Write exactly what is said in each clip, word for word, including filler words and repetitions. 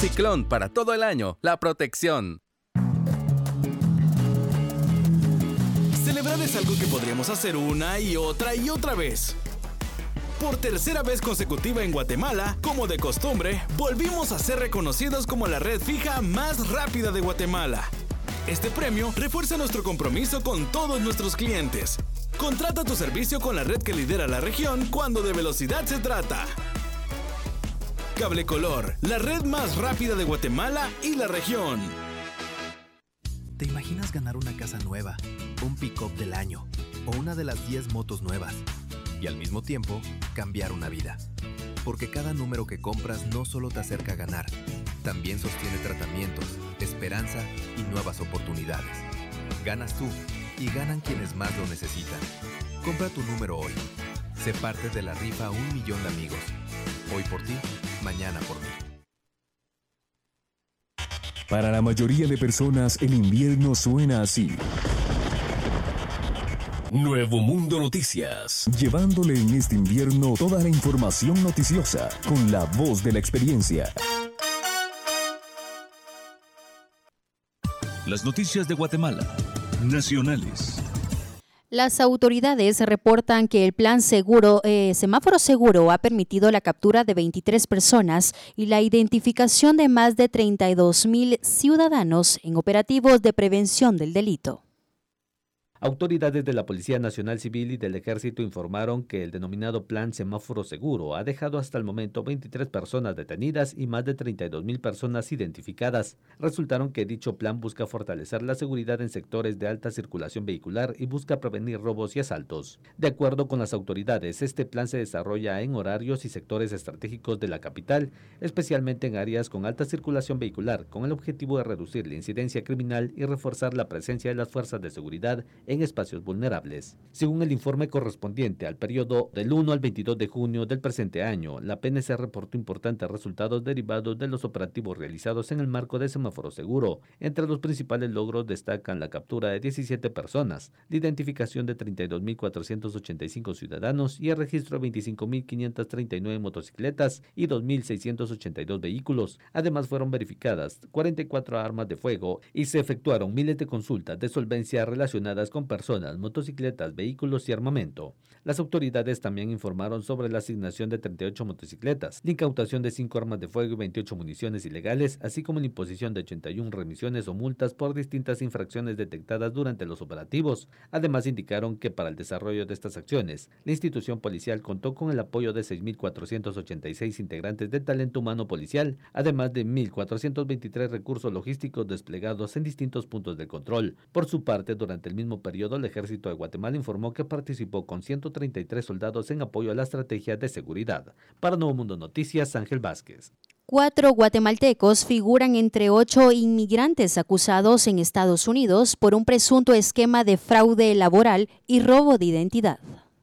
Ciclón, para todo el año, la protección. Celebrar es algo que podríamos hacer una y otra y otra vez. Por tercera vez consecutiva en Guatemala, como de costumbre, volvimos a ser reconocidos como la red fija más rápida de Guatemala. Este premio refuerza nuestro compromiso con todos nuestros clientes. Contrata tu servicio con la red que lidera la región cuando de velocidad se trata. Cablecolor, la red más rápida de Guatemala y la región. ¿Te imaginas ganar una casa nueva, un pick-up del año o una de las diez motos nuevas? Y al mismo tiempo, cambiar una vida. Porque cada número que compras no solo te acerca a ganar, también sostiene tratamientos, esperanza y nuevas oportunidades. Ganas tú y ganan quienes más lo necesitan. Compra tu número hoy. Sé parte de la rifa Un Millón de Amigos. Hoy por ti, mañana por mí. Para la mayoría de personas, el invierno suena así. Nuevo Mundo Noticias. Llevándole en este invierno toda la información noticiosa con la voz de la experiencia. Las noticias de Guatemala. Nacionales. Las autoridades reportan que el plan seguro, eh, semáforo seguro ha permitido la captura de veintitrés personas y la identificación de más de treinta y dos mil ciudadanos en operativos de prevención del delito. Autoridades de la Policía Nacional Civil y del Ejército informaron que el denominado Plan Semáforo Seguro ha dejado hasta el momento veintitrés personas detenidas y más de treinta y dos mil personas identificadas. Resultaron que dicho plan busca fortalecer la seguridad en sectores de alta circulación vehicular y busca prevenir robos y asaltos. De acuerdo con las autoridades, este plan se desarrolla en horarios y sectores estratégicos de la capital, especialmente en áreas con alta circulación vehicular, con el objetivo de reducir la incidencia criminal y reforzar la presencia de las fuerzas de seguridad en espacios vulnerables. Según el informe correspondiente al periodo del uno al veintidós de junio del presente año, la P N C reportó importantes resultados derivados de los operativos realizados en el marco de Semáforo Seguro. Entre los principales logros destacan la captura de diecisiete personas, la identificación de treinta y dos mil cuatrocientos ochenta y cinco ciudadanos y el registro de veinticinco mil quinientas treinta y nueve motocicletas y dos mil seiscientos ochenta y dos vehículos. Además, fueron verificadas cuarenta y cuatro armas de fuego y se efectuaron miles de consultas de solvencia relacionadas con personas, motocicletas, vehículos y armamento. Las autoridades también informaron sobre la asignación de treinta y ocho motocicletas, la incautación de cinco armas de fuego y veintiocho municiones ilegales, así como la imposición de ochenta y una remisiones o multas por distintas infracciones detectadas durante los operativos. Además, indicaron que para el desarrollo de estas acciones, la institución policial contó con el apoyo de seis mil cuatrocientos ochenta y seis integrantes de talento humano policial, además de mil cuatrocientos veintitrés recursos logísticos desplegados en distintos puntos de control. Por su parte, durante el mismo periodo, el Ejército de Guatemala informó que participó con ciento treinta y tres soldados en apoyo a la estrategia de seguridad. Para Nuevo Mundo Noticias, Ángel Vázquez. Cuatro guatemaltecos figuran entre ocho inmigrantes acusados en Estados Unidos por un presunto esquema de fraude laboral y robo de identidad.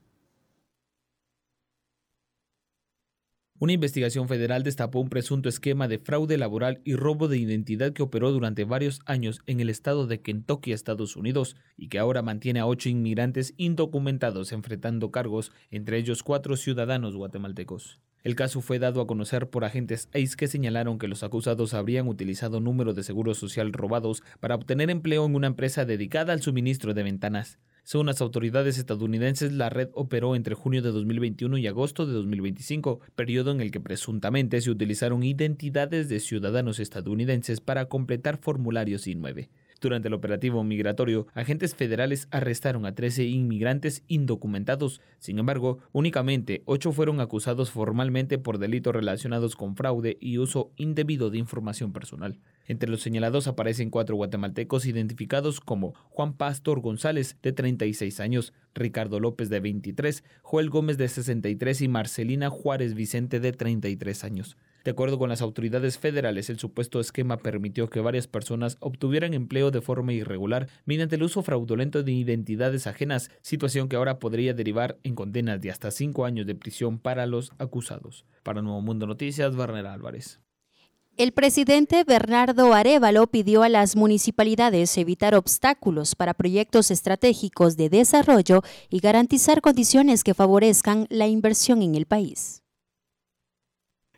Una investigación federal destapó un presunto esquema de fraude laboral y robo de identidad que operó durante varios años en el estado de Kentucky, Estados Unidos, y que ahora mantiene a ocho inmigrantes indocumentados enfrentando cargos, entre ellos cuatro ciudadanos guatemaltecos. El caso fue dado a conocer por agentes I C E que señalaron que los acusados habrían utilizado números de seguro social robados para obtener empleo en una empresa dedicada al suministro de ventanas. Según las autoridades estadounidenses, la red operó entre junio de dos mil veintiuno y agosto de dos mil veinticinco, periodo en el que presuntamente se utilizaron identidades de ciudadanos estadounidenses para completar formularios I nueve. Durante el operativo migratorio, agentes federales arrestaron a trece inmigrantes indocumentados. Sin embargo, únicamente ocho fueron acusados formalmente por delitos relacionados con fraude y uso indebido de información personal. Entre los señalados aparecen cuatro guatemaltecos identificados como Juan Pastor González, de treinta y seis años, Ricardo López, de veintitrés, Joel Gómez, de sesenta y tres y Marcelina Juárez Vicente, de treinta y tres años. De acuerdo con las autoridades federales, el supuesto esquema permitió que varias personas obtuvieran empleo de forma irregular mediante el uso fraudulento de identidades ajenas, situación que ahora podría derivar en condenas de hasta cinco años de prisión para los acusados. Para Nuevo Mundo Noticias, Werner Álvarez. El presidente Bernardo Arévalo pidió a las municipalidades evitar obstáculos para proyectos estratégicos de desarrollo y garantizar condiciones que favorezcan la inversión en el país.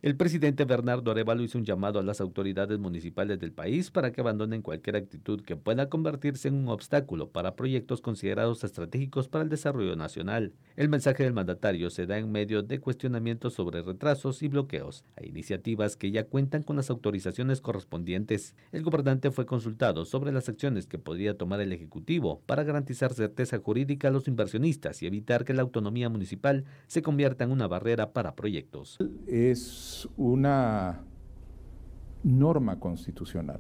El presidente Bernardo Arévalo hizo un llamado a las autoridades municipales del país para que abandonen cualquier actitud que pueda convertirse en un obstáculo para proyectos considerados estratégicos para el desarrollo nacional. El mensaje del mandatario se da en medio de cuestionamientos sobre retrasos y bloqueos a iniciativas que ya cuentan con las autorizaciones correspondientes. El gobernante fue consultado sobre las acciones que podría tomar el Ejecutivo para garantizar certeza jurídica a los inversionistas y evitar que la autonomía municipal se convierta en una barrera para proyectos. Es una norma constitucional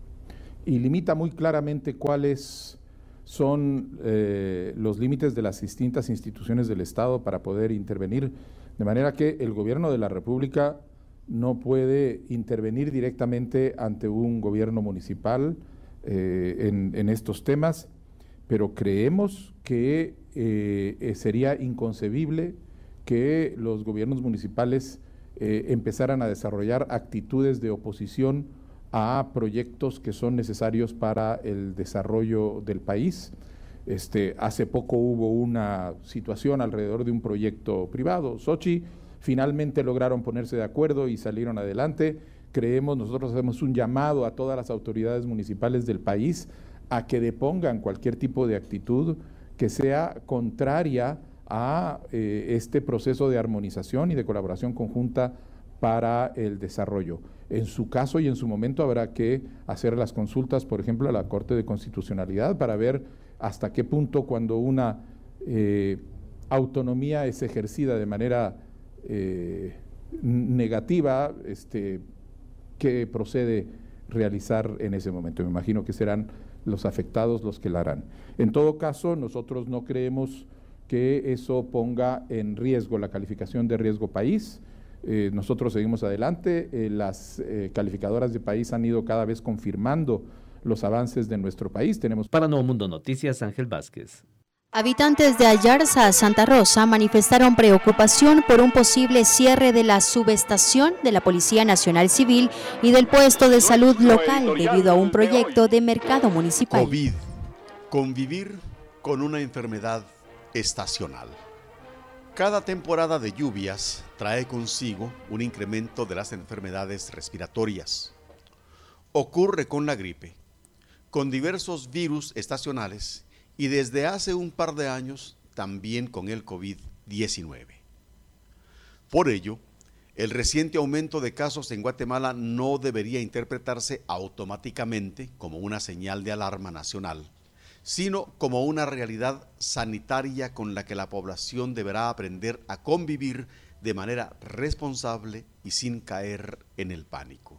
y limita muy claramente cuáles son eh, los límites de las distintas instituciones del Estado para poder intervenir, de manera que el gobierno de la República no puede intervenir directamente ante un gobierno municipal eh, en, en estos temas, pero creemos que eh, sería inconcebible que los gobiernos municipales Eh, empezaran a desarrollar actitudes de oposición a proyectos que son necesarios para el desarrollo del país. Este, hace poco hubo una situación alrededor de un proyecto privado, Sochi, finalmente lograron ponerse de acuerdo y salieron adelante. Creemos, nosotros hacemos un llamado a todas las autoridades municipales del país a que depongan cualquier tipo de actitud que sea contraria a eh, este proceso de armonización y de colaboración conjunta para el desarrollo. En su caso y en su momento habrá que hacer las consultas, por ejemplo, a la Corte de Constitucionalidad para ver hasta qué punto cuando una eh, autonomía es ejercida de manera eh, negativa, este, qué procede realizar en ese momento. Me imagino que serán los afectados los que la harán. En todo caso, nosotros no creemos que eso ponga en riesgo la calificación de riesgo país. Eh, nosotros seguimos adelante, eh, las eh, calificadoras de país han ido cada vez confirmando los avances de nuestro país. Tenemos Para Nuevo Mundo Noticias, Ángel Vázquez. Habitantes de Ayarza, Santa Rosa, manifestaron preocupación por un posible cierre de la subestación de la Policía Nacional Civil y del puesto de salud local debido a un proyecto de mercado municipal. COVID, convivir con una enfermedad estacional. Cada temporada de lluvias trae consigo un incremento de las enfermedades respiratorias. Ocurre con la gripe, con diversos virus estacionales y desde hace un par de años también con el COVID diecinueve. Por ello, el reciente aumento de casos en Guatemala no debería interpretarse automáticamente como una señal de alarma nacional, sino como una realidad sanitaria con la que la población deberá aprender a convivir de manera responsable y sin caer en el pánico.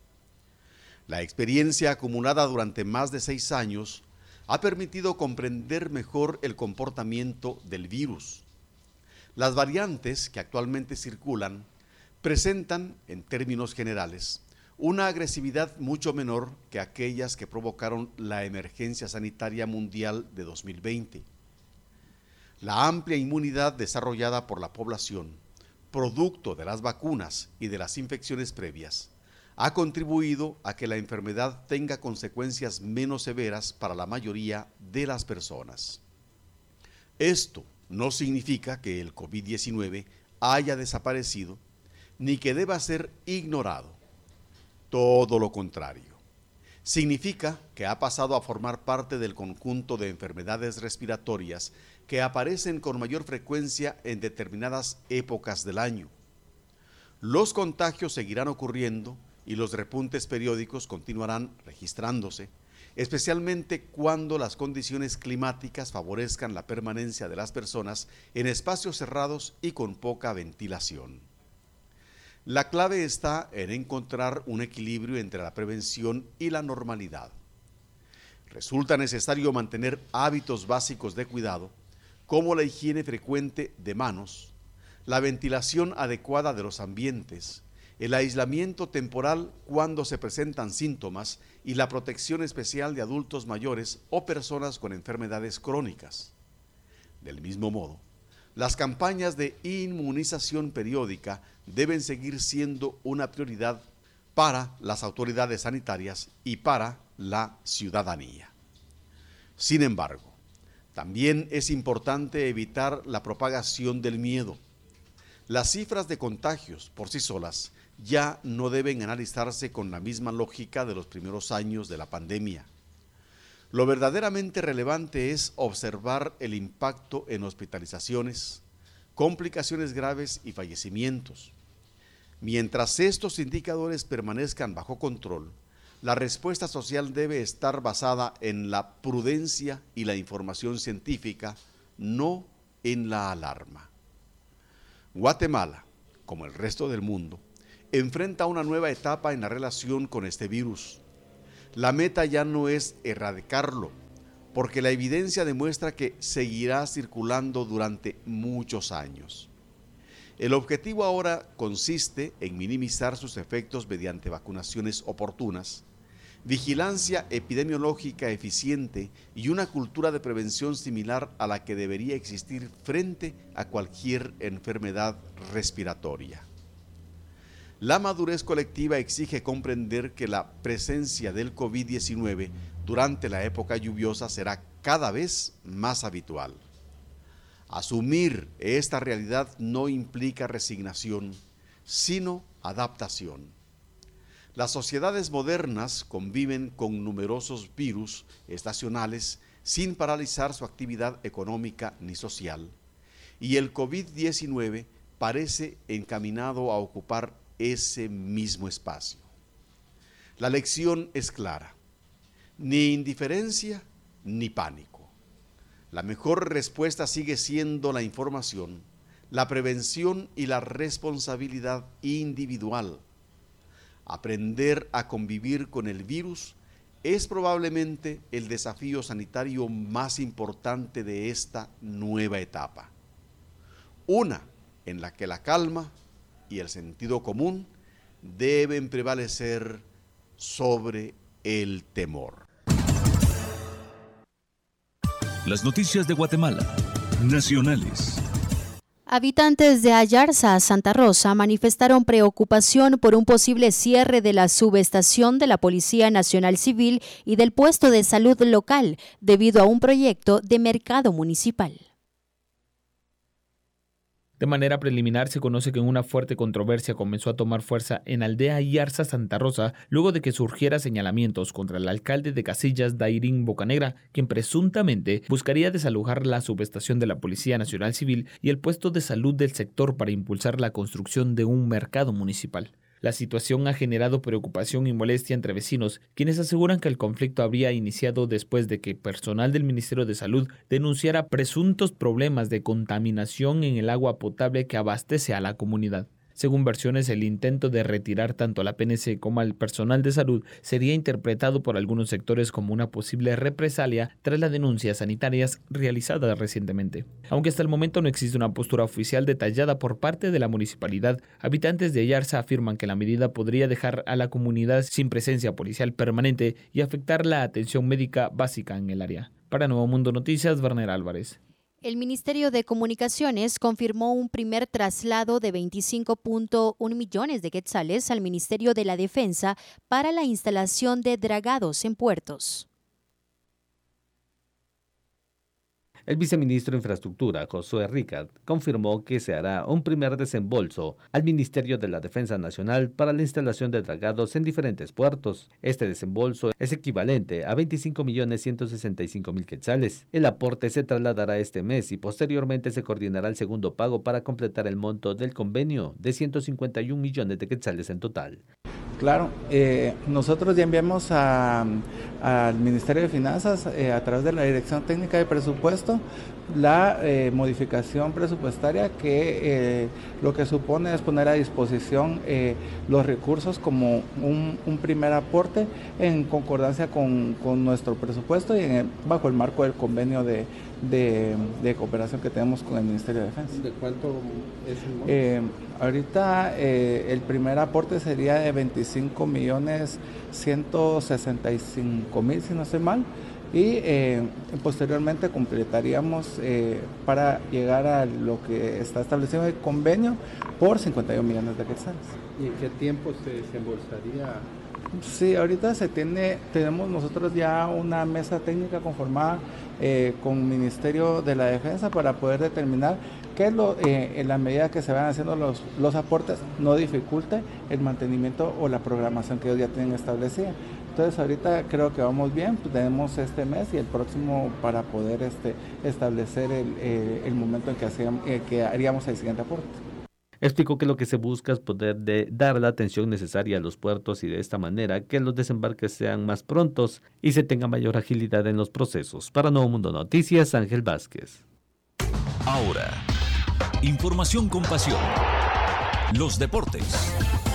La experiencia acumulada durante más de seis años ha permitido comprender mejor el comportamiento del virus. Las variantes que actualmente circulan presentan, en términos generales, una agresividad mucho menor que aquellas que provocaron la emergencia sanitaria mundial de dos mil veinte. La amplia inmunidad desarrollada por la población, producto de las vacunas y de las infecciones previas, ha contribuido a que la enfermedad tenga consecuencias menos severas para la mayoría de las personas. Esto no significa que el COVID diecinueve haya desaparecido ni que deba ser ignorado. Todo lo contrario. Significa que ha pasado a formar parte del conjunto de enfermedades respiratorias que aparecen con mayor frecuencia en determinadas épocas del año. Los contagios seguirán ocurriendo y los repuntes periódicos continuarán registrándose, especialmente cuando las condiciones climáticas favorezcan la permanencia de las personas en espacios cerrados y con poca ventilación. La clave está en encontrar un equilibrio entre la prevención y la normalidad. Resulta necesario mantener hábitos básicos de cuidado, como la higiene frecuente de manos, la ventilación adecuada de los ambientes, el aislamiento temporal cuando se presentan síntomas y la protección especial de adultos mayores o personas con enfermedades crónicas. Del mismo modo, las campañas de inmunización periódica deben seguir siendo una prioridad para las autoridades sanitarias y para la ciudadanía. Sin embargo, también es importante evitar la propagación del miedo. Las cifras de contagios por sí solas ya no deben analizarse con la misma lógica de los primeros años de la pandemia. Lo verdaderamente relevante es observar el impacto en hospitalizaciones, complicaciones graves y fallecimientos. Mientras estos indicadores permanezcan bajo control, la respuesta social debe estar basada en la prudencia y la información científica, no en la alarma. Guatemala, como el resto del mundo, enfrenta una nueva etapa en la relación con este virus. La meta ya no es erradicarlo, porque la evidencia demuestra que seguirá circulando durante muchos años. El objetivo ahora consiste en minimizar sus efectos mediante vacunaciones oportunas, vigilancia epidemiológica eficiente y una cultura de prevención similar a la que debería existir frente a cualquier enfermedad respiratoria. La madurez colectiva exige comprender que la presencia del COVID diecinueve durante la época lluviosa será cada vez más habitual. Asumir esta realidad no implica resignación, sino adaptación. Las sociedades modernas conviven con numerosos virus estacionales sin paralizar su actividad económica ni social, y el COVID diecinueve parece encaminado a ocupar ese mismo espacio. La lección es clara: ni indiferencia ni pánico. La mejor respuesta sigue siendo la información, la prevención y la responsabilidad individual. Aprender a convivir con el virus es probablemente el desafío sanitario más importante de esta nueva etapa. Una en la que la calma y el sentido común deben prevalecer sobre el temor. Las noticias de Guatemala, nacionales. Habitantes de Ayarza, Santa Rosa, manifestaron preocupación por un posible cierre de la subestación de la Policía Nacional Civil y del puesto de salud local debido a un proyecto de mercado municipal. De manera preliminar, se conoce que una fuerte controversia comenzó a tomar fuerza en Aldea Ayarza, Santa Rosa, luego de que surgiera señalamientos contra el alcalde de Casillas, Dairín Bocanegra, quien presuntamente buscaría desalojar la subestación de la Policía Nacional Civil y el puesto de salud del sector para impulsar la construcción de un mercado municipal. La situación ha generado preocupación y molestia entre vecinos, quienes aseguran que el conflicto habría iniciado después de que personal del Ministerio de Salud denunciara presuntos problemas de contaminación en el agua potable que abastece a la comunidad. Según versiones, el intento de retirar tanto a la P N C como al personal de salud sería interpretado por algunos sectores como una posible represalia tras las denuncias sanitarias realizadas recientemente. Aunque hasta el momento no existe una postura oficial detallada por parte de la municipalidad, habitantes de Ayarza afirman que la medida podría dejar a la comunidad sin presencia policial permanente y afectar la atención médica básica en el área. Para Nuevo Mundo Noticias, Werner Álvarez. El Ministerio de Comunicaciones confirmó un primer traslado de veinticinco punto uno millones de quetzales al Ministerio de la Defensa para la instalación de dragados en puertos. El viceministro de Infraestructura, Josué Ricard, confirmó que se hará un primer desembolso al Ministerio de la Defensa Nacional para la instalación de dragados en diferentes puertos. Este desembolso es equivalente a veinticinco millones ciento sesenta y cinco mil quetzales. El aporte se trasladará este mes y posteriormente se coordinará el segundo pago para completar el monto del convenio de ciento cincuenta y un millones de quetzales en total. Claro, eh, nosotros ya enviamos a, al Ministerio de Finanzas eh, a través de la Dirección Técnica de Presupuesto la eh, modificación presupuestaria que eh, lo que supone es poner a disposición eh, los recursos como un, un primer aporte en concordancia con, con nuestro presupuesto y en el, bajo el marco del convenio de, de, de cooperación que tenemos con el Ministerio de Defensa. ¿De cuánto es el monto? Eh, ahorita eh, el primer aporte sería de veinticinco millones ciento sesenta y cinco mil, si no estoy mal, y eh, posteriormente completaríamos eh, para llegar a lo que está establecido en el convenio por cincuenta y un millones de quetzales. ¿Y en qué tiempo se desembolsaría? Sí, ahorita se tiene, tenemos nosotros ya una mesa técnica conformada eh, con el Ministerio de la Defensa para poder determinar que lo, eh, en la medida que se van haciendo los, los aportes no dificulte el mantenimiento o la programación que ellos ya tienen establecida. Entonces ahorita creo que vamos bien, pues tenemos este mes y el próximo para poder este, establecer el, eh, el momento en que, hacíamos, eh, que haríamos el siguiente aporte. Explicó que lo que se busca es poder de dar la atención necesaria a los puertos y de esta manera que los desembarques sean más prontos y se tenga mayor agilidad en los procesos. Para Nuevo Mundo Noticias, Ángel Vázquez. Ahora, información con pasión. Los deportes.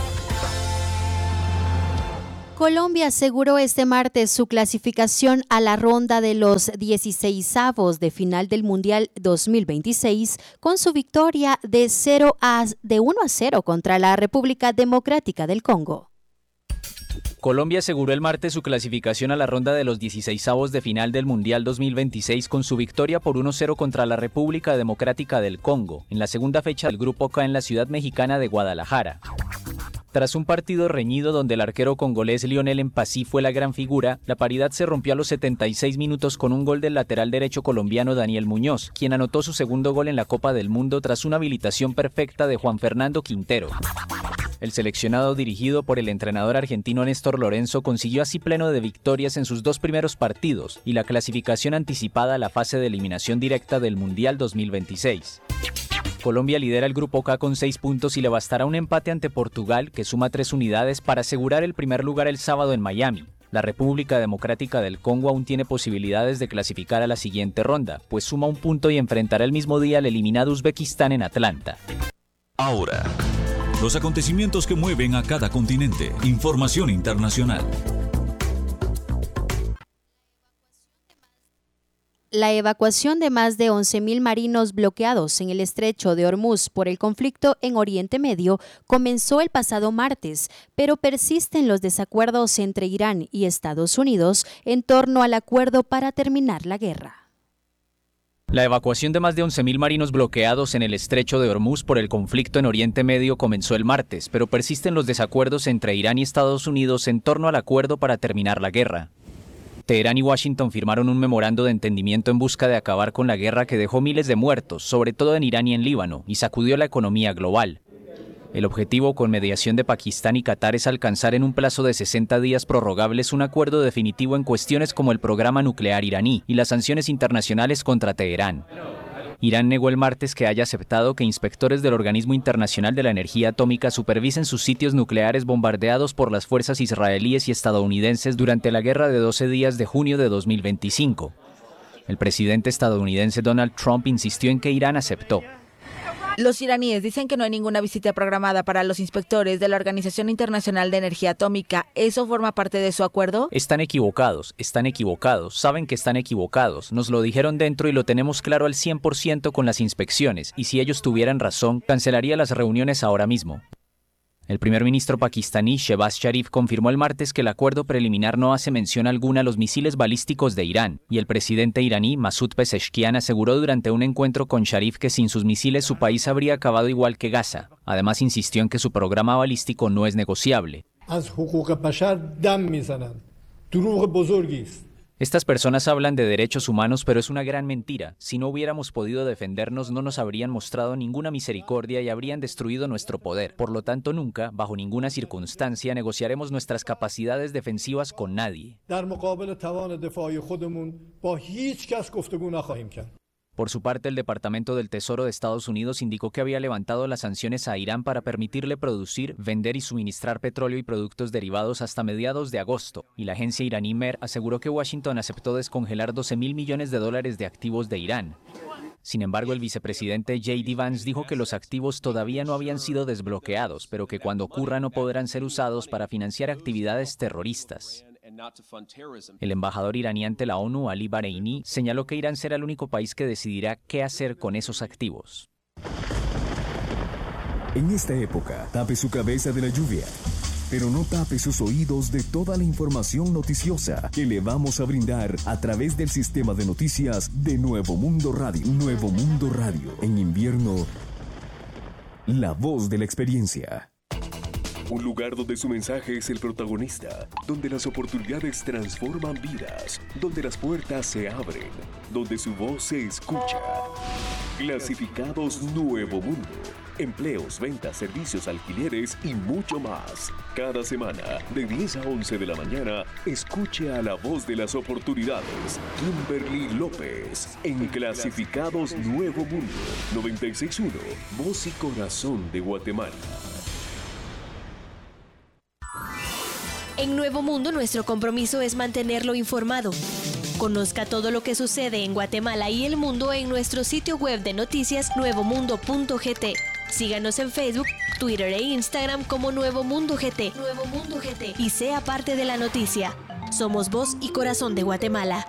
Colombia aseguró este martes su clasificación a la ronda de los dieciseisavos de final del Mundial dos mil veintiséis con su victoria de, cero a, de uno a cero contra la República Democrática del Congo. Colombia aseguró el martes su clasificación a la ronda de los dieciseisavos de final del Mundial dos mil veintiséis con su victoria por uno a cero contra la República Democrática del Congo, en la segunda fecha del Grupo K en la ciudad mexicana de Guadalajara. Tras un partido reñido donde el arquero congolés Lionel Mpassi fue la gran figura, la paridad se rompió a los setenta y seis minutos con un gol del lateral derecho colombiano Daniel Muñoz, quien anotó su segundo gol en la Copa del Mundo tras una habilitación perfecta de Juan Fernando Quintero. El seleccionado dirigido por el entrenador argentino Néstor Lorenzo consiguió así pleno de victorias en sus dos primeros partidos y la clasificación anticipada a la fase de eliminación directa del Mundial dos mil veintiséis. Colombia lidera el Grupo K con seis puntos y le bastará un empate ante Portugal, que suma tres unidades, para asegurar el primer lugar el sábado en Miami. La República Democrática del Congo aún tiene posibilidades de clasificar a la siguiente ronda, pues suma un punto y enfrentará el mismo día al eliminado Uzbekistán en Atlanta. Ahora, los acontecimientos que mueven a cada continente. Información internacional. La evacuación de más de once mil marinos bloqueados en el estrecho de Hormuz por el conflicto en Oriente Medio comenzó el pasado martes, pero persisten los desacuerdos entre Irán y Estados Unidos en torno al acuerdo para terminar la guerra. La evacuación de más de once mil marinos bloqueados en el estrecho de Hormuz por el conflicto en Oriente Medio comenzó el martes, pero persisten los desacuerdos entre Irán y Estados Unidos en torno al acuerdo para terminar la guerra. Teherán y Washington firmaron un memorando de entendimiento en busca de acabar con la guerra que dejó miles de muertos, sobre todo en Irán y en Líbano, y sacudió la economía global. El objetivo, con mediación de Pakistán y Qatar, es alcanzar en un plazo de sesenta días prorrogables un acuerdo definitivo en cuestiones como el programa nuclear iraní y las sanciones internacionales contra Teherán. Irán negó el martes que haya aceptado que inspectores del Organismo Internacional de la Energía Atómica supervisen sus sitios nucleares bombardeados por las fuerzas israelíes y estadounidenses durante la guerra de doce días de junio de dos mil veinticinco. El presidente estadounidense Donald Trump insistió en que Irán aceptó. Los iraníes dicen que no hay ninguna visita programada para los inspectores de la Organización Internacional de Energía Atómica. ¿Eso forma parte de su acuerdo? Están equivocados, están equivocados, saben que están equivocados. Nos lo dijeron dentro y lo tenemos claro al cien por ciento con las inspecciones. Y si ellos tuvieran razón, cancelaría las reuniones ahora mismo. El primer ministro pakistaní Shehbaz Sharif confirmó el martes que el acuerdo preliminar no hace mención alguna a los misiles balísticos de Irán, y el presidente iraní Masoud Pezeshkian aseguró durante un encuentro con Sharif que sin sus misiles su país habría acabado igual que Gaza. Además insistió en que su programa balístico no es negociable. Estas personas hablan de derechos humanos, pero es una gran mentira. Si no hubiéramos podido defendernos, no nos habrían mostrado ninguna misericordia y habrían destruido nuestro poder. Por lo tanto, nunca, bajo ninguna circunstancia, negociaremos nuestras capacidades defensivas con nadie. Por su parte, el Departamento del Tesoro de Estados Unidos indicó que había levantado las sanciones a Irán para permitirle producir, vender y suministrar petróleo y productos derivados hasta mediados de agosto, y la agencia iraní MER aseguró que Washington aceptó descongelar doce mil millones de dólares de activos de Irán. Sin embargo, el vicepresidente J D Vance dijo que los activos todavía no habían sido desbloqueados, pero que cuando ocurra no podrán ser usados para financiar actividades terroristas. El embajador iraní ante la ONU, Ali Bareini, señaló que Irán será el único país que decidirá qué hacer con esos activos. En esta época, tape su cabeza de la lluvia, pero no tape sus oídos de toda la información noticiosa que le vamos a brindar a través del sistema de noticias de Nuevo Mundo Radio. Nuevo Mundo Radio. En invierno, la voz de la experiencia. Un lugar donde su mensaje es el protagonista, donde las oportunidades transforman vidas, donde las puertas se abren, donde su voz se escucha. Clasificados Nuevo Mundo. Empleos, ventas, servicios, alquileres y mucho más. Cada semana, de diez a once de la mañana, escuche a la voz de las oportunidades, Kimberly López, en Clasificados Nuevo Mundo. noventa y seis punto uno, voz y corazón de Guatemala. En Nuevo Mundo, nuestro compromiso es mantenerlo informado. Conozca todo lo que sucede en Guatemala y el mundo en nuestro sitio web de noticias nuevo mundo punto g t. Síganos en Facebook, Twitter e Instagram como Nuevo Mundo G T. Nuevo Mundo G T. Y sea parte de la noticia. Somos voz y corazón de Guatemala.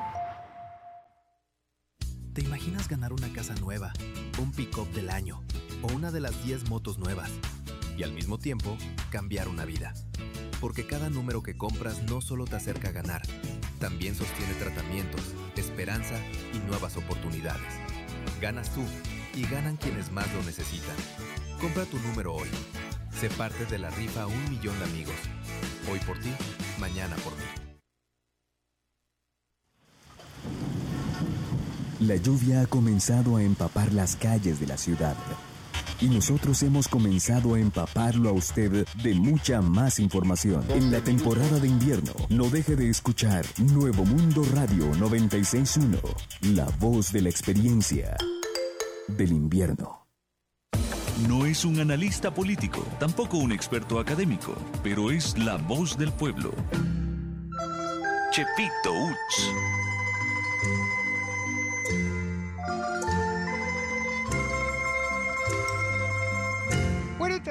¿Te imaginas ganar una casa nueva, un pick-up del año o una de las diez motos nuevas? Y al mismo tiempo, cambiar una vida. Porque cada número que compras no solo te acerca a ganar, también sostiene tratamientos, esperanza y nuevas oportunidades. Ganas tú y ganan quienes más lo necesitan. Compra tu número hoy. Sé parte de la rifa Un Millón de Amigos. Hoy por ti, mañana por mí. La lluvia ha comenzado a empapar las calles de la ciudad. Y nosotros hemos comenzado a empaparlo a usted de mucha más información. En la temporada de invierno, no deje de escuchar Nuevo Mundo Radio noventa y seis punto uno, la voz de la experiencia del invierno. No es un analista político, tampoco un experto académico, pero es la voz del pueblo. Chepito Uch. Bueno,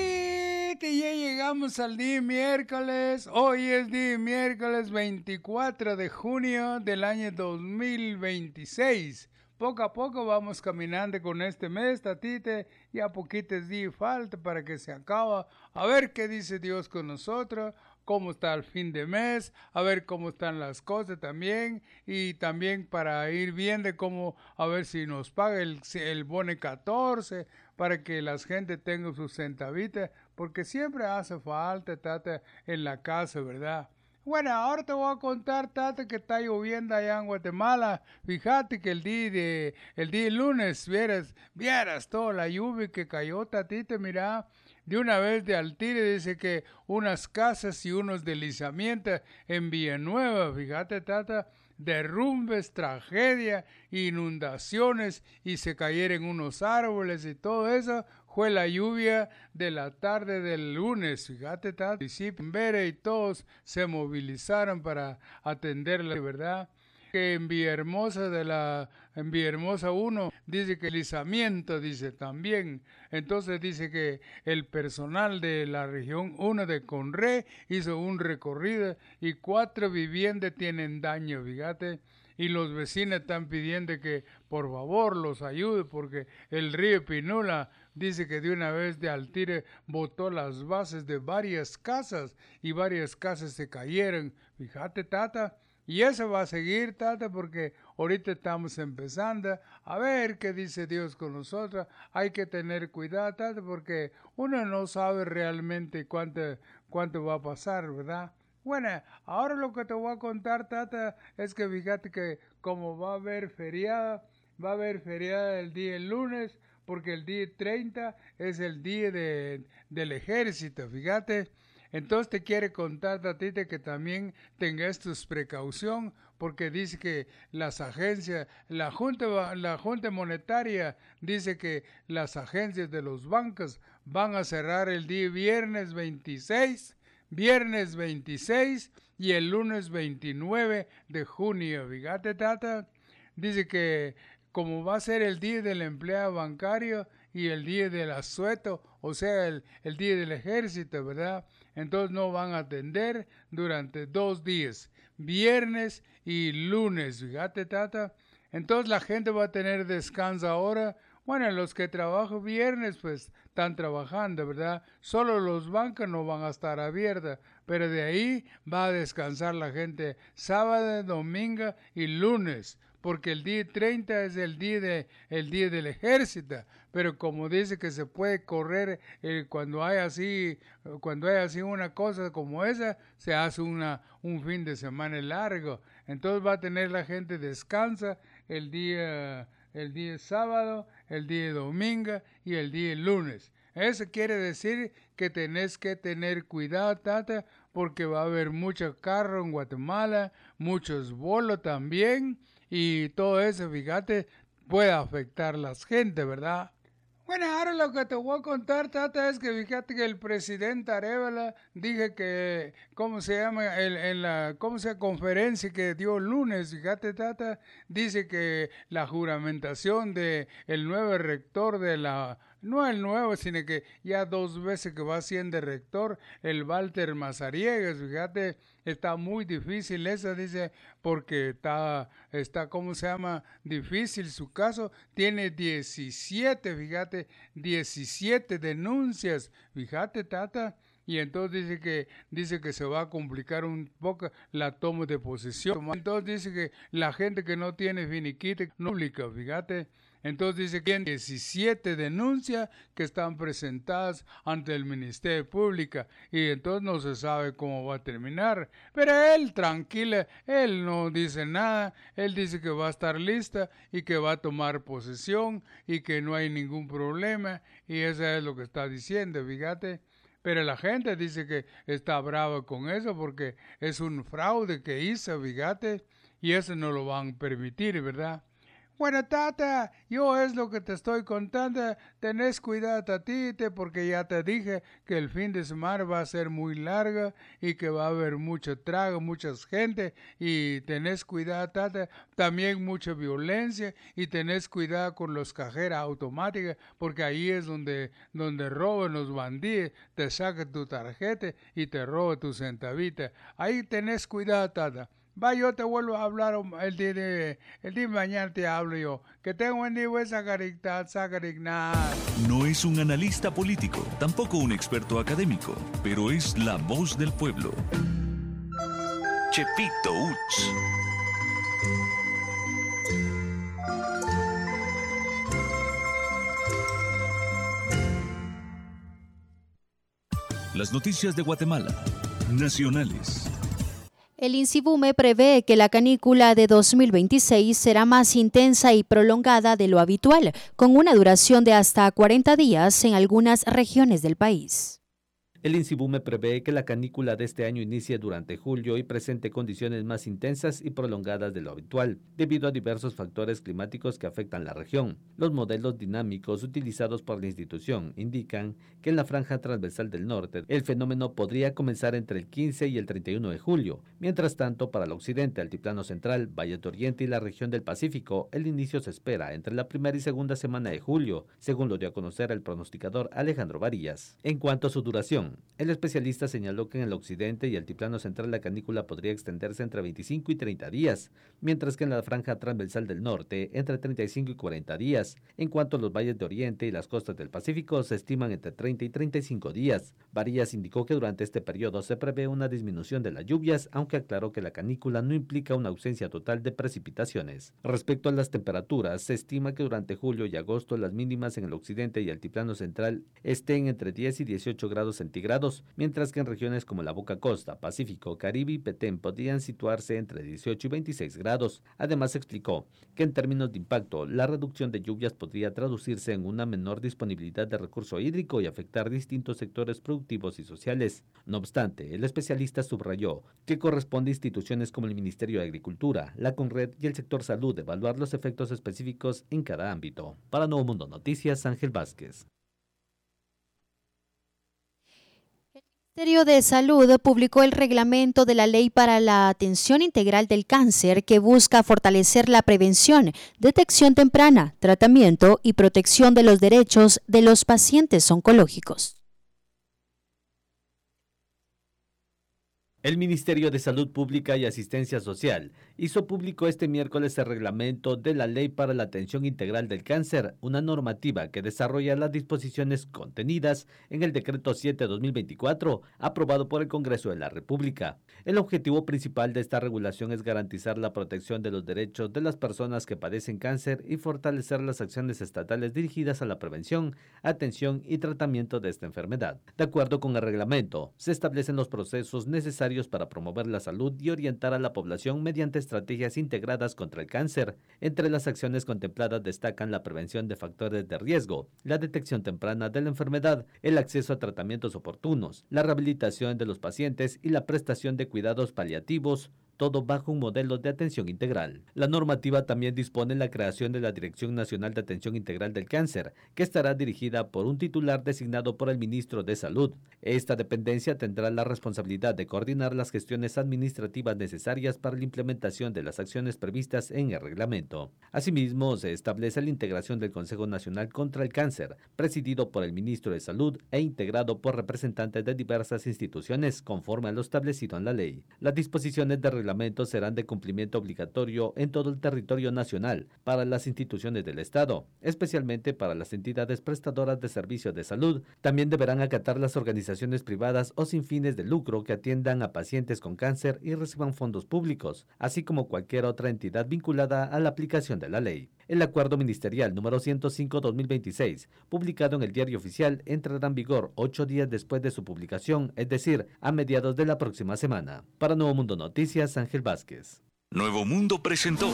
Tatiti, ya llegamos al día miércoles. Hoy es día miércoles veinticuatro de junio del año dos mil veintiséis. Poco a poco vamos caminando con este mes, Tatite. Ya poquitos días falta para que se acabe. A ver qué dice Dios con nosotros. Cómo está el fin de mes, a ver cómo están las cosas también, y también para ir viendo cómo, a ver si nos paga el, el bone catorce, para que la gente tenga sus centavitas, porque siempre hace falta, Tata, en la casa, ¿verdad? Bueno, ahora te voy a contar, Tata, que está lloviendo allá en Guatemala. Fíjate que el día de, el día lunes, vieras, vieras toda la lluvia que cayó, Tatita, mira. De una vez de al tire dice que unas casas y unos deslizamientos en Villanueva, fíjate, Tata, derrumbes, tragedia, inundaciones y se cayeron unos árboles y todo eso fue la lluvia de la tarde del lunes, fíjate, Tata. Y todos se movilizaron para atenderla, ¿verdad? Que en Villahermosa de la en Villahermosa uno dice que el deslizamiento, dice también. Entonces dice que el personal de la región uno de Conré hizo un recorrido y cuatro viviendas tienen daño, fíjate. Y los vecinos están pidiendo que por favor los ayude porque el río Pinula dice que de una vez de al tire botó las bases de varias casas y varias casas se cayeron. Fíjate, Tata. Y eso va a seguir, Tata, porque ahorita estamos empezando a ver qué dice Dios con nosotros. Hay que tener cuidado, Tata, porque uno no sabe realmente cuánto, cuánto va a pasar, ¿verdad? Bueno, ahora lo que te voy a contar, Tata, es que fíjate que como va a haber feriado, va a haber feriado el día lunes, porque el día treinta es el día de, del ejército, fíjate. Entonces te quiere contar, Tatita, que también tengas tus precaución, porque dice que las agencias, la Junta, la Junta Monetaria dice que las agencias de los bancos van a cerrar el día viernes veintiséis, viernes veintiséis y el lunes veintinueve de junio. Fíjate, Tata, dice que como va a ser el día del empleado bancario y el día del asueto, o sea, el, el día del ejército, ¿verdad? Entonces no van a atender durante dos días, viernes y lunes, fíjate, Tata. Entonces la gente va a tener descanso ahora. Bueno, los que trabajan viernes, pues están trabajando, ¿verdad? Solo los bancos no van a estar abiertos, pero de ahí va a descansar la gente sábado, domingo y lunes, porque el día treinta es el día, de, el día del ejército, pero como dice que se puede correr eh, cuando hay así, cuando hay así una cosa como esa, se hace una, un fin de semana largo, entonces va a tener la gente descansa el día, el día sábado, el día domingo y el día lunes. Eso quiere decir que tenés que tener cuidado, tata, porque va a haber muchos carros en Guatemala, muchos bolos también, y todo eso, fíjate, puede afectar a la gente, ¿verdad? Bueno, ahora lo que te voy a contar, tata, es que fíjate que el presidente Arevalo dije que, ¿cómo se llama? El, en la, ¿cómo se llama? Conferencia que dio el lunes, fíjate, tata, dice que la juramentación de el nuevo rector de la, no el nuevo, sino que ya dos veces que va siendo rector, el Walter Mazariegas, fíjate, está muy difícil eso, dice, porque está, está, ¿cómo se llama? Difícil su caso, tiene diecisiete, fíjate, diecisiete denuncias, fíjate, tata, y entonces dice que, dice que se va a complicar un poco la toma de posesión, entonces dice que la gente que no tiene finiquite pública, fíjate, entonces dice que hay diecisiete denuncias que están presentadas ante el Ministerio Público y entonces no se sabe cómo va a terminar. Pero él, tranquila, él no dice nada, él dice que va a estar lista y que va a tomar posesión y que no hay ningún problema y eso es lo que está diciendo, fíjate. Pero la gente dice que está brava con eso porque es un fraude que hizo, fíjate, y eso no lo van a permitir, ¿verdad? Bueno, tata, yo es lo que te estoy contando, tenés cuidado, tatite, porque ya te dije que el fin de semana va a ser muy largo y que va a haber mucho trago, mucha gente, y tenés cuidado, tata, también mucha violencia, y tenés cuidado con los cajeras automáticas, porque ahí es donde, donde roban los bandidos, te sacan tu tarjeta y te roban tu centavita. Ahí tenés cuidado, tata. Va, yo te vuelvo a hablar el día de, el día de mañana te hablo yo. Que tengo un día, Zagarictad, Zagaricnad. No es un analista político, tampoco un experto académico, pero es la voz del pueblo. Chepito Uch. Las noticias de Guatemala, nacionales. El INSIBUME prevé que la canícula de dos mil veintiséis será más intensa y prolongada de lo habitual, con una duración de hasta cuarenta días en algunas regiones del país. El INSIBUME prevé que la canícula de este año inicie durante julio y presente condiciones más intensas y prolongadas de lo habitual, debido a diversos factores climáticos que afectan la región. Los modelos dinámicos utilizados por la institución indican que en la franja transversal del norte el fenómeno podría comenzar entre el quince y el treinta y uno de julio. Mientras tanto, para el occidente, altiplano central, Valle de Oriente y la región del Pacífico, el inicio se espera entre la primera y segunda semana de julio, según lo dio a conocer el pronosticador Alejandro Varillas. En cuanto a su duración, el especialista señaló que en el occidente y altiplano central la canícula podría extenderse entre veinticinco y treinta días, mientras que en la franja transversal del norte entre treinta y cinco y cuarenta días. En cuanto a los valles de Oriente y las costas del Pacífico, se estiman entre treinta y treinta y cinco días. Varillas indicó que durante este periodo se prevé una disminución de las lluvias, aunque aclaró que la canícula no implica una ausencia total de precipitaciones. Respecto a las temperaturas, se estima que durante julio y agosto las mínimas en el occidente y altiplano central estén entre diez y dieciocho grados centígrados, mientras que en regiones como la Boca Costa, Pacífico, Caribe y Petén podrían situarse entre dieciocho y veintiséis grados. Además explicó que en términos de impacto, la reducción de lluvias podría traducirse en una menor disponibilidad de recurso hídrico y afectar distintos sectores productivos y sociales. No obstante, el especialista subrayó que corresponde a instituciones como el Ministerio de Agricultura, la CONRED y el sector salud evaluar los efectos específicos en cada ámbito. Para Nuevo Mundo Noticias, Ángel Vázquez. El Ministerio de Salud publicó el reglamento de la Ley para la Atención Integral del Cáncer que busca fortalecer la prevención, detección temprana, tratamiento y protección de los derechos de los pacientes oncológicos. El Ministerio de Salud Pública y Asistencia Social hizo público este miércoles el reglamento de la Ley para la Atención Integral del Cáncer, una normativa que desarrolla las disposiciones contenidas en el Decreto siete de dos mil veinticuatro, aprobado por el Congreso de la República. El objetivo principal de esta regulación es garantizar la protección de los derechos de las personas que padecen cáncer y fortalecer las acciones estatales dirigidas a la prevención, atención y tratamiento de esta enfermedad. De acuerdo con el reglamento, se establecen los procesos necesarios necesarios para promover la salud y orientar a la población mediante estrategias integradas contra el cáncer. Entre las acciones contempladas destacan la prevención de factores de riesgo, la detección temprana de la enfermedad, el acceso a tratamientos oportunos, la rehabilitación de los pacientes y la prestación de cuidados paliativos, todo bajo un modelo de atención integral. La normativa también dispone la creación de la Dirección Nacional de Atención Integral del Cáncer, que estará dirigida por un titular designado por el ministro de Salud. Esta dependencia tendrá la responsabilidad de coordinar las gestiones administrativas necesarias para la implementación de las acciones previstas en el reglamento. Asimismo, se establece la integración del Consejo Nacional contra el Cáncer, presidido por el ministro de Salud e integrado por representantes de diversas instituciones, conforme a lo establecido en la ley. Las disposiciones de reglamentos serán de cumplimiento obligatorio en todo el territorio nacional para las instituciones del Estado, especialmente para las entidades prestadoras de servicios de salud. También deberán acatar las organizaciones privadas o sin fines de lucro que atiendan a pacientes con cáncer y reciban fondos públicos, así como cualquier otra entidad vinculada a la aplicación de la ley. El acuerdo ministerial número ciento cinco guión dos mil veintiséis, publicado en el Diario Oficial, entrará en vigor ocho días después de su publicación, es decir, a mediados de la próxima semana. Para Nuevo Mundo Noticias, Ángel Vázquez. Nuevo Mundo presentó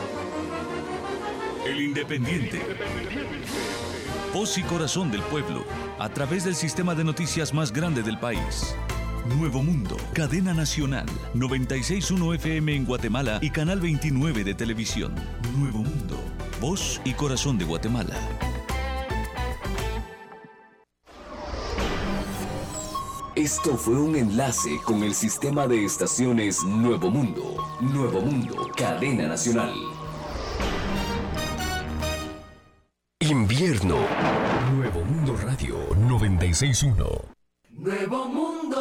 El Independiente. Voz y corazón del pueblo, a través del sistema de noticias más grande del país. Nuevo Mundo, cadena nacional, noventa y seis punto uno F M en Guatemala y canal veintinueve de televisión. Nuevo Mundo, voz y corazón de Guatemala. Esto fue un enlace con el sistema de estaciones Nuevo Mundo. Nuevo Mundo, cadena nacional. Invierno. Nuevo Mundo Radio noventa y seis punto uno. Nuevo Mundo.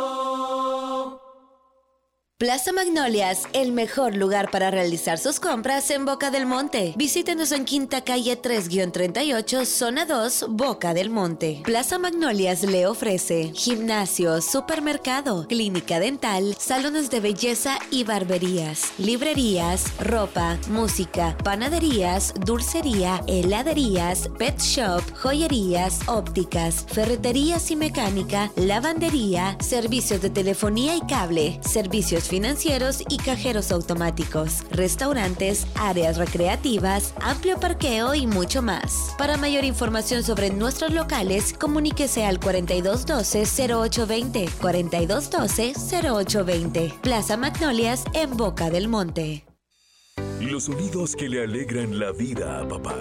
Plaza Magnolias, el mejor lugar para realizar sus compras en Boca del Monte. Visítenos en Quinta Calle tres guión treinta y ocho, Zona dos, Boca del Monte. Plaza Magnolias le ofrece gimnasio, supermercado, clínica dental, salones de belleza y barberías, librerías, ropa, música, panaderías, dulcería, heladerías, pet shop, joyerías, ópticas, ferreterías y mecánica, lavandería, servicios de telefonía y cable, servicios financieros y cajeros automáticos, restaurantes, áreas recreativas, amplio parqueo y mucho más. Para mayor información sobre nuestros locales, comuníquese al cuarenta y dos doce cero ocho veinte, cuarenta y dos doce cero ocho veinte. Plaza Magnolias en Boca del Monte. Los sonidos que le alegran la vida a papá.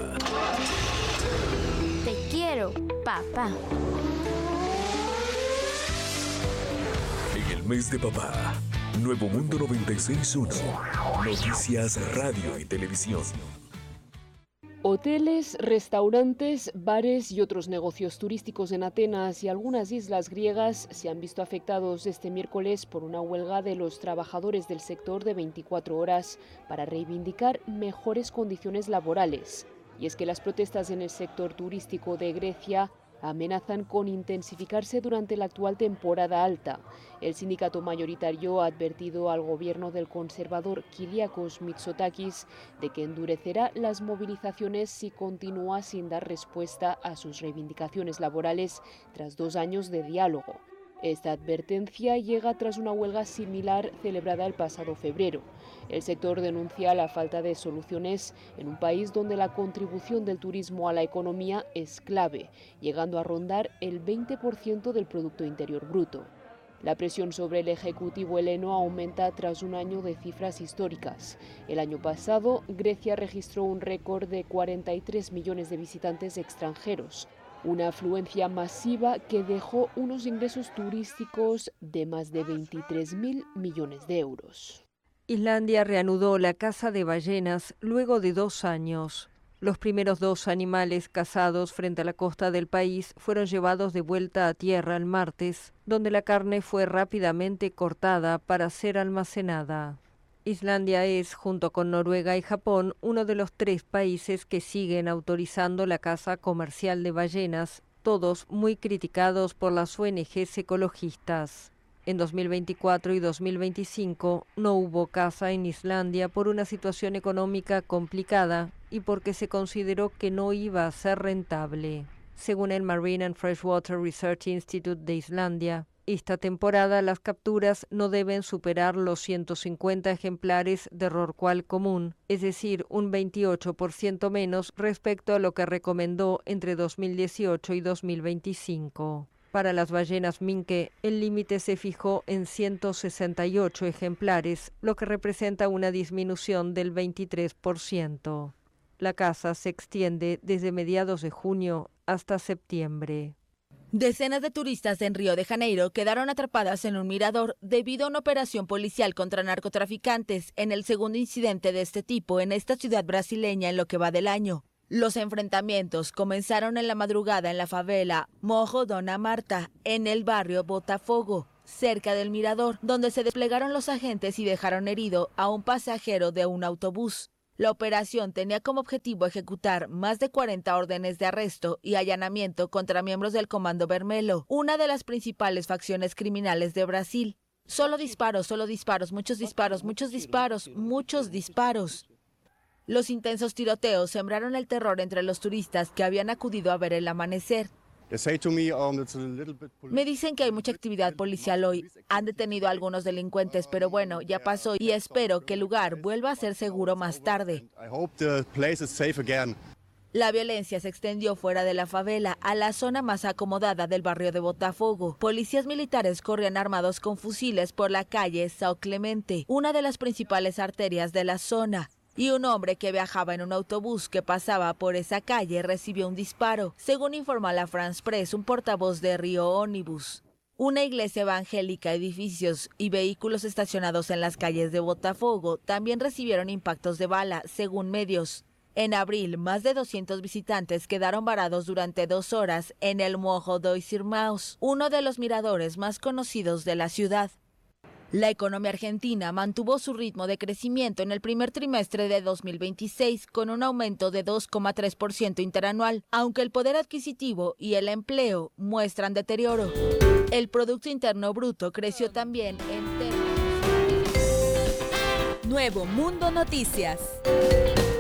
Te quiero, papá. En el mes de papá, Nuevo Mundo noventa y seis punto uno. Noticias, radio y televisión. Hoteles, restaurantes, bares y otros negocios turísticos en Atenas y algunas islas griegas se han visto afectados este miércoles por una huelga de los trabajadores del sector de veinticuatro horas para reivindicar mejores condiciones laborales. Y es que las protestas en el sector turístico de Grecia amenazan con intensificarse durante la actual temporada alta. El sindicato mayoritario ha advertido al gobierno del conservador Kyriakos Mitsotakis de que endurecerá las movilizaciones si continúa sin dar respuesta a sus reivindicaciones laborales tras dos años de diálogo. Esta advertencia llega tras una huelga similar celebrada el pasado febrero. El sector denuncia la falta de soluciones en un país donde la contribución del turismo a la economía es clave, llegando a rondar el veinte por ciento del Producto Interior Bruto. La presión sobre el Ejecutivo heleno aumenta tras un año de cifras históricas. El año pasado, Grecia registró un récord de cuarenta y tres millones de visitantes extranjeros, una afluencia masiva que dejó unos ingresos turísticos de más de veintitrés mil millones de euros. Islandia reanudó la caza de ballenas luego de dos años. Los primeros dos animales cazados frente a la costa del país fueron llevados de vuelta a tierra el martes, donde la carne fue rápidamente cortada para ser almacenada. Islandia es, junto con Noruega y Japón, uno de los tres países que siguen autorizando la caza comercial de ballenas, todos muy criticados por las O N Ges ecologistas. En dos mil veinticuatro y dos mil veinticinco no hubo caza en Islandia por una situación económica complicada y porque se consideró que no iba a ser rentable. Según el Marine and Freshwater Research Institute de Islandia, Esta temporada las capturas no deben superar los ciento cincuenta ejemplares de rorcual común, es decir, un veintiocho por ciento menos respecto a lo que recomendó entre dos mil dieciocho y dos mil veinticinco. Para las ballenas minke, el límite se fijó en ciento sesenta y ocho ejemplares, lo que representa una disminución del veintitrés por ciento. La caza se extiende desde mediados de junio hasta septiembre. Decenas de turistas en Río de Janeiro quedaron atrapadas en un mirador debido a una operación policial contra narcotraficantes en el segundo incidente de este tipo en esta ciudad brasileña en lo que va del año. Los enfrentamientos comenzaron en la madrugada en la favela Morro Dona Marta, en el barrio Botafogo, cerca del mirador, donde se desplegaron los agentes y dejaron herido a un pasajero de un autobús. La operación tenía como objetivo ejecutar más de cuarenta órdenes de arresto y allanamiento contra miembros del Comando Vermelho, una de las principales facciones criminales de Brasil. Solo disparos, solo disparos, muchos disparos, muchos disparos, muchos disparos. Los intensos tiroteos sembraron el terror entre los turistas que habían acudido a ver el amanecer. Me dicen que hay mucha actividad policial hoy. Han detenido a algunos delincuentes, pero bueno, ya pasó y espero que el lugar vuelva a ser seguro más tarde. La violencia se extendió fuera de la favela, a la zona más acomodada del barrio de Botafogo. Policías militares corrían armados con fusiles por la calle São Clemente, una de las principales arterias de la zona. Y un hombre que viajaba en un autobús que pasaba por esa calle recibió un disparo, según informa la France Press, un portavoz de Río Ónibus. Una iglesia evangélica, edificios y vehículos estacionados en las calles de Botafogo también recibieron impactos de bala, según medios. En abril, más de doscientos visitantes quedaron varados durante dos horas en el Morro dos Irmãos, uno de los miradores más conocidos de la ciudad. La economía argentina mantuvo su ritmo de crecimiento en el primer trimestre de dos mil veintiséis con un aumento de dos coma tres por ciento interanual, aunque el poder adquisitivo y el empleo muestran deterioro. El Producto Interno Bruto creció también en términos. Nuevo Mundo Noticias.